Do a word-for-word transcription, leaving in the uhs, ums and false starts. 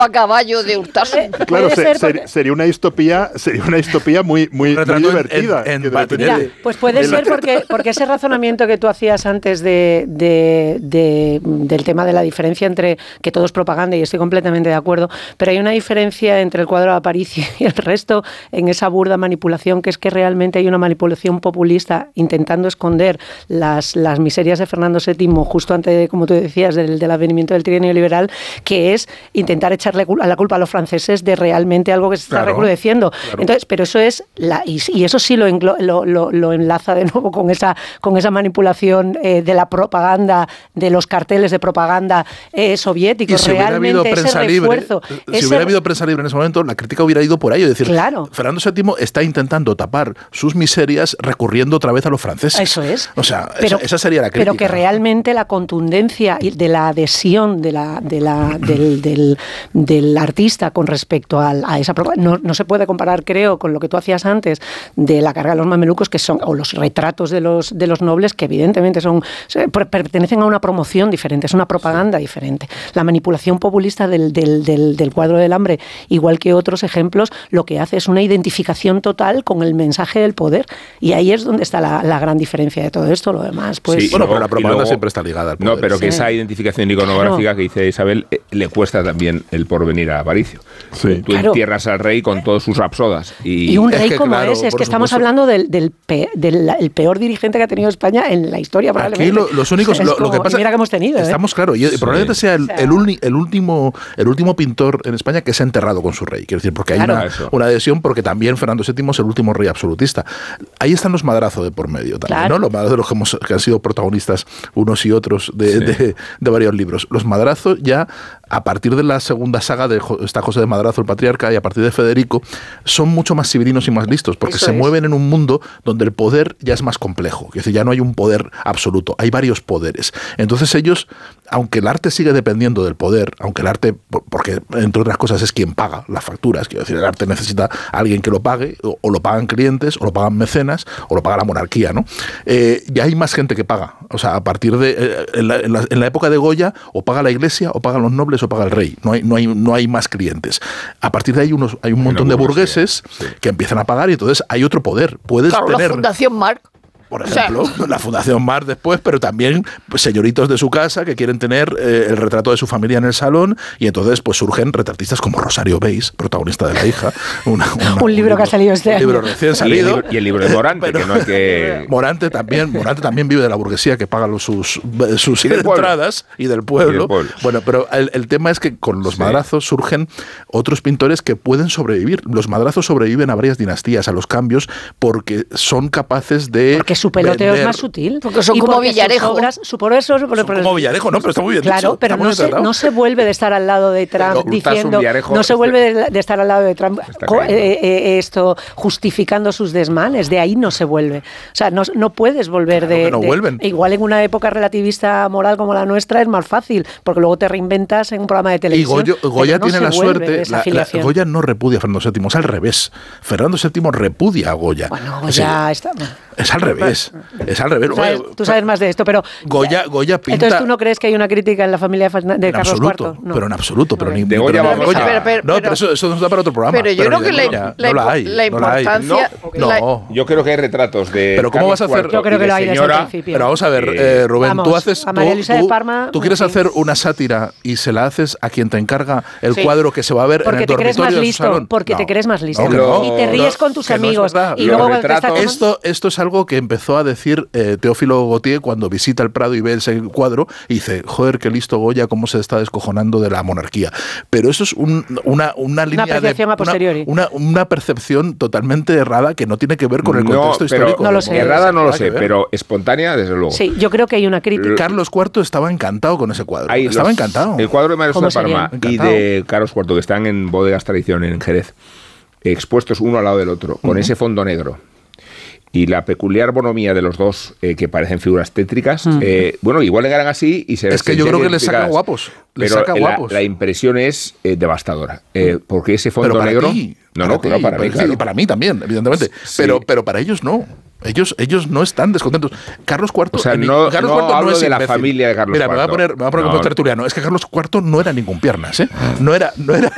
a caballo de hurtarse. Claro, se, ser, sería una distopía, sería una distopía muy, muy, muy divertida. En, en Mira, pues puede ser porque, porque ese razonamiento que tú hacías antes de, de, de, del tema de la diferencia entre que todo es propaganda, y estoy completamente de acuerdo, pero hay una diferencia entre el cuadro de Aparicio y el resto en esa burda manipulación, que es que realmente hay una manipulación populista intentando esconder las, las miserias de Fernando séptimo justo antes, de, como tú decías, del, del advenimiento del trienio liberal, que es intentar echar a la culpa a los franceses de realmente algo que se está claro, recrudeciendo. Claro. Entonces, pero eso es la, y, y eso sí lo, englo, lo, lo, lo enlaza de nuevo con esa con esa manipulación eh, de la propaganda, de los carteles de propaganda eh, soviéticos. Si realmente hubiera habido prensa libre, si ese, hubiera habido prensa libre en ese momento, la crítica hubiera ido por ahí, es decir, claro. Fernando séptimo está intentando tapar sus miserias recurriendo otra vez a los franceses. Eso es. O sea, pero, esa, esa sería la crítica. Pero que realmente la contundencia de la adhesión de la, de la, del, del, del artista con respecto a, a esa propaganda, no, no se puede comparar, creo, con lo que tú hacías antes de la carga de los mamelucos, que son, o los retratos de los, de los nobles, que evidentemente son pertenecen a una promoción diferente, es una propaganda diferente. La manipulación populista del, del, del, del cuadro del hambre, igual que otros ejemplos, lo que hace es una identificación total con el mensaje del poder, y ahí es donde está la, la gran diferencia de todo esto. Lo demás, pues... Sí, bueno, luego, pero la propaganda luego, siempre está ligada al poder. No, pero que sí. esa identificación iconográfica claro. que dice Isabel, eh, le cuesta también el porvenir a Aparicio. Sí. Tú claro. entierras al rey con todos sus rapsodas. Y, y un rey es que, como claro, ese, es que supuesto. estamos hablando del, del, pe, del el peor dirigente que ha tenido España en la historia, probablemente. Aquí lo, los únicos, lo, como, lo que pasa, mira que hemos tenido, estamos ¿eh? claro, y sí. probablemente sea el, el, uni, el último el último pintor en España que se ha enterrado con su rey, quiero decir, porque hay claro. una, una adhesión, porque también Fernando séptimo es el último rey absolutista. Ahí están los Madrazos de por medio también, claro. ¿no? Los Madrazos de los que, hemos, que han sido protagonistas unos y otros de, sí. de, de varios libros. Los Madrazos ya, a partir de la segunda saga de está José de Madrazo, el patriarca, y a partir de Federico, son mucho más civilinos y más listos, porque Eso se es. mueven en un mundo donde el poder ya es más complejo, es decir, ya no hay un poder absoluto, hay varios poderes. Entonces ellos, aunque el arte sigue dependiendo del poder, aunque el arte, porque entre otras cosas es quien paga las facturas, quiero decir, el arte necesita a alguien que lo pague, o, o lo pagan clientes, o lo pagan mecenas, o lo paga la monarquía, ¿no? Eh, ya hay más gente que paga, o sea, a partir de, eh, en, la, en, la, en la época de Goya, o paga la iglesia, o pagan los nobles, o paga el rey, no hay, no hay, no hay más clientes. A partir de ahí unos, hay un montón de burgueses sí. que empiezan a pagar, y entonces hay otro poder. Puedes claro, tener... la Fundación Marc. Por ejemplo, o sea, la Fundación Marc después, pero también pues, señoritos de su casa que quieren tener eh, el retrato de su familia en el salón, y entonces pues surgen retratistas como Rosario Beis, protagonista de La hija. Una, una, un, un libro que ha salido este un año. libro recién salido. Y el libro, y el libro de Morante, pero, que no hay que... Morante también, Morante también vive de la burguesía que paga los, sus, sus y entradas y del, pueblo. y del pueblo. Bueno, pero el, el tema es que con los sí. Madrazos surgen otros pintores que pueden sobrevivir. Los Madrazos sobreviven a varias dinastías, a los cambios, porque son capaces de... Porque su peloteo es más sutil, porque son y como porque Villarejo. Obras, su progreso, son pero, como Villarejo, no, pero está muy bien claro, dicho, pero no se, no se vuelve de estar al lado de Trump no, diciendo, no se vuelve de, de estar al lado de Trump co, eh, eh, esto justificando sus desmanes, de ahí no se vuelve. O sea, no, no puedes volver claro de, que no de vuelven. Igual en una época relativista moral como la nuestra es más fácil, porque luego te reinventas en un programa de televisión. Y Goyo, Goya no tiene la suerte, la, la, Goya no repudia a Fernando séptimo, es al revés. Fernando séptimo repudia a Goya. Bueno, Goya es, está... Es al revés, es al revés. Tú sabes, tú sabes más de esto, pero... Goya, Goya pinta... Entonces, ¿tú no crees que hay una crítica en la familia de en Carlos absoluto, cuarto? No. Pero en absoluto, pero okay. ni de Goya vamos Goya. a... Pero, pero, no, pero eso, eso nos da para otro programa. Pero yo pero creo que la, la, no la, hay, la no importancia... la hay. No, la, no. Yo creo que hay retratos de... Pero ¿cómo Carlos vas a hacer? Yo creo que lo hay señora, desde el principio. Pero vamos a ver, eh, Rubén, vamos, tú haces... a María Luisa tú, de Parma... Tú quieres sí. hacer una sátira y se la haces a quien te encarga el sí. cuadro que se va a ver porque en el dormitorio de su salón. Porque no. te crees más listo. No, no, y te ríes con tus amigos. No y luego retratos, te esto, esto es algo que empezó a decir eh, Teófilo Gautier cuando visita el Prado y ve ese cuadro y dice, joder, qué listo Goya, cómo se está descojonando de la monarquía. Pero eso es un, una, una línea una percepción de... a posteriori. Una, una, una percepción totalmente errada que no tiene que ver con el no, contexto pero, histórico. No lo sé. Errada no lo sé, pero espontánea, desde luego. Sí, yo creo que hay una crítica. Carlos cuarto estaba encantado con ese cuadro. Hay estaba los, encantado. El cuadro de María Luisa de Parma y encantado. de Carlos cuarto, que están en Bodegas Tradición en Jerez, expuestos uno al lado del otro, con uh-huh. ese fondo negro. Y la peculiar bonomía de los dos, eh, que parecen figuras tétricas, mm. eh, bueno, igual le ganan así y se Es que yo creo que les saca guapos. Les pero saca la, guapos. la impresión es eh, devastadora. Eh, porque ese fondo pero para negro. Ti, no, para no, ti, no, para para mí. ti, Claro. Y para mí también, evidentemente. Sí. Pero, pero para ellos no. Ellos, ellos no están descontentos. Carlos cuarto, o sea, en, no, Carlos no cuarto hablo no es de la imbécil. familia de Carlos Mira, cuarto. me voy a poner, me voy a poner no. como tertuliano. Es que Carlos cuarto no era ningún piernas, ¿eh? No era, no era,